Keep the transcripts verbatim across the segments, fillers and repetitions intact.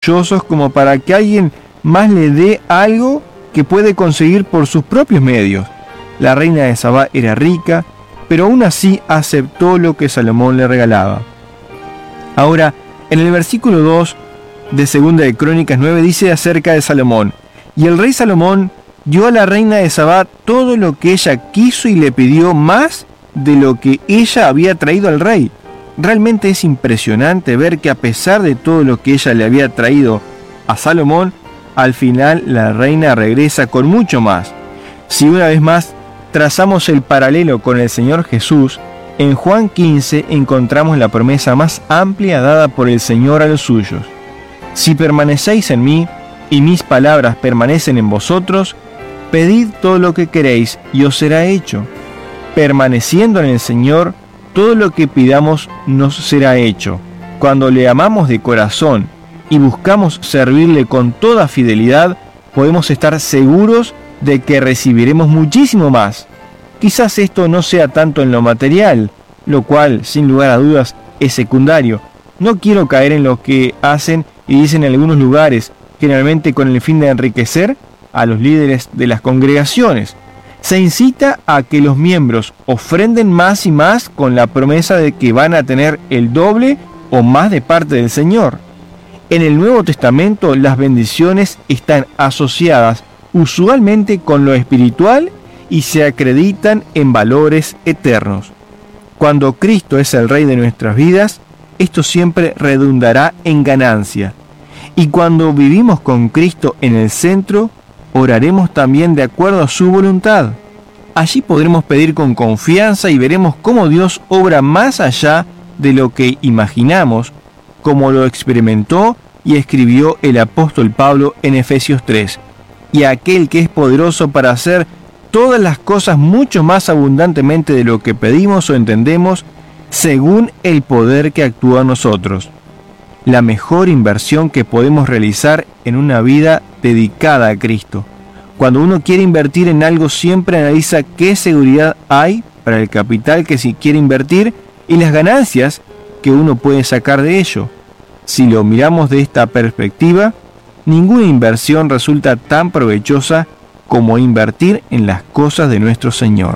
orgullosos como para que alguien más le dé algo que puede conseguir por sus propios medios. La reina de Sabá era rica, pero aún así aceptó lo que Salomón le regalaba. Ahora, en el versículo dos de Segunda de Crónicas nueve dice acerca de Salomón: y el rey Salomón dio a la reina de Sabá todo lo que ella quiso y le pidió más de lo que ella había traído al rey. Realmente es impresionante ver que a pesar de todo lo que ella le había traído a Salomón, al final la reina regresa con mucho más. Si una vez más trazamos el paralelo con el Señor Jesús, en Juan quince encontramos la promesa más amplia dada por el Señor a los suyos: si permanecéis en mí y mis palabras permanecen en vosotros, pedid todo lo que queréis y os será hecho. Permaneciendo en el Señor, todo lo que pidamos nos será hecho. Cuando le amamos de corazón y buscamos servirle con toda fidelidad, podemos estar seguros de que recibiremos muchísimo más. Quizás esto no sea tanto en lo material, lo cual, sin lugar a dudas, es secundario. No quiero caer en lo que hacen y dicen en algunos lugares, generalmente con el fin de enriquecer a los líderes de las congregaciones. Se incita a que los miembros ofrenden más y más con la promesa de que van a tener el doble o más de parte del Señor. En el Nuevo Testamento las bendiciones están asociadas usualmente con lo espiritual y se acreditan en valores eternos. Cuando Cristo es el Rey de nuestras vidas, esto siempre redundará en ganancia. Y cuando vivimos con Cristo en el centro, oraremos también de acuerdo a su voluntad. Allí podremos pedir con confianza y veremos cómo Dios obra más allá de lo que imaginamos, como lo experimentó y escribió el apóstol Pablo en Efesios tres. Y aquel que es poderoso para hacer todas las cosas mucho más abundantemente de lo que pedimos o entendemos, según el poder que actúa en nosotros. La mejor inversión que podemos realizar en una vida dedicada a Cristo. Cuando uno quiere invertir en algo, siempre analiza qué seguridad hay para el capital que se quiere invertir y las ganancias que uno puede sacar de ello. Si lo miramos de esta perspectiva, ninguna inversión resulta tan provechosa como invertir en las cosas de nuestro Señor.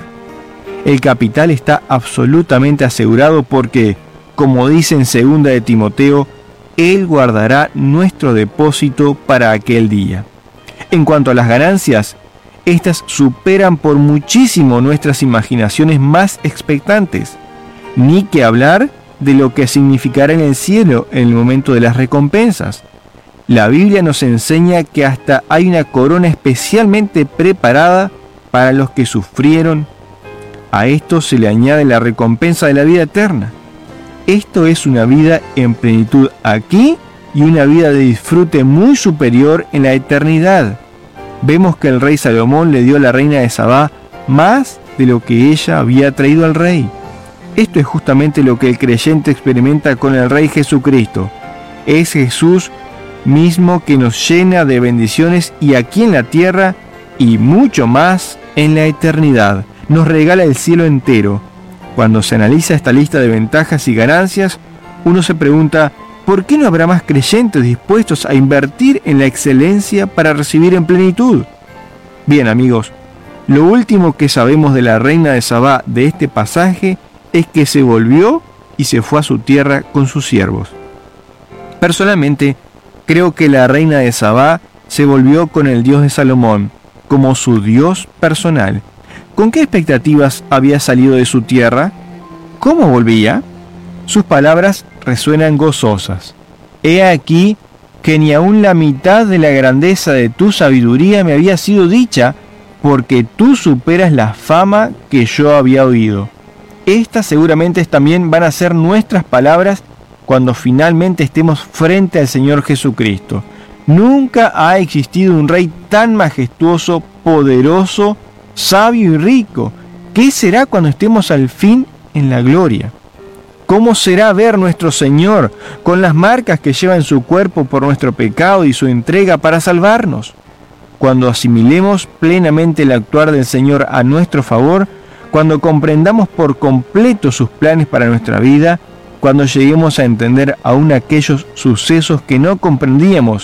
El capital está absolutamente asegurado porque, como dice en segunda de Timoteo, Él guardará nuestro depósito para aquel día. En cuanto a las ganancias, estas superan por muchísimo nuestras imaginaciones más expectantes. Ni que hablar de lo que significará en el cielo en el momento de las recompensas. La Biblia nos enseña que hasta hay una corona especialmente preparada para los que sufrieron. A esto se le añade la recompensa de la vida eterna. Esto es una vida en plenitud aquí y una vida de disfrute muy superior en la eternidad. Vemos que el rey Salomón le dio a la reina de Sabá más de lo que ella había traído al rey. Esto es justamente lo que el creyente experimenta con el Rey Jesucristo. Es Jesús mismo que nos llena de bendiciones y aquí en la tierra y mucho más en la eternidad. Nos regala el cielo entero. Cuando se analiza esta lista de ventajas y ganancias, uno se pregunta, ¿por qué no habrá más creyentes dispuestos a invertir en la excelencia para recibir en plenitud? Bien, amigos, lo último que sabemos de la reina de Sabá de este pasaje es que se volvió y se fue a su tierra con sus siervos. Personalmente, creo que la reina de Sabá se volvió con el Dios de Salomón, como su Dios personal. ¿Con qué expectativas había salido de su tierra? ¿Cómo volvía? Sus palabras resuenan gozosas. He aquí que ni aun la mitad de la grandeza de tu sabiduría me había sido dicha, porque tú superas la fama que yo había oído. Estas seguramente también van a ser nuestras palabras cuando finalmente estemos frente al Señor Jesucristo. Nunca ha existido un rey tan majestuoso, poderoso, sabio y rico. ¿Qué será cuando estemos al fin en la gloria? ¿Cómo será ver nuestro Señor con las marcas que lleva en su cuerpo por nuestro pecado y su entrega para salvarnos? Cuando asimilemos plenamente el actuar del Señor a nuestro favor, cuando comprendamos por completo sus planes para nuestra vida, cuando lleguemos a entender aún aquellos sucesos que no comprendíamos